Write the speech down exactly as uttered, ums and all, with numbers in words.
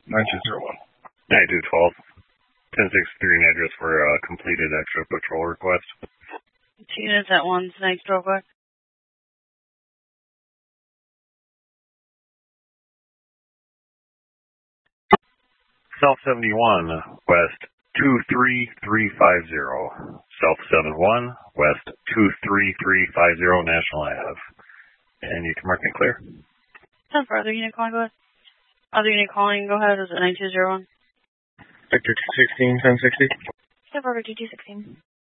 nine two zero one. nine two one two. ten sixty-three, an address for a completed extra patrol request. Two units at once, next real quick. South seventy-one, West two three three five zero. South seventy-one, West two three three five zero, National Ave. And you can mark me clear. ten for other unit calling, go ahead. Other unit calling, go ahead. Is it nine two zero one? Victor two sixteen, ten sixty. ten for Victor two sixteen.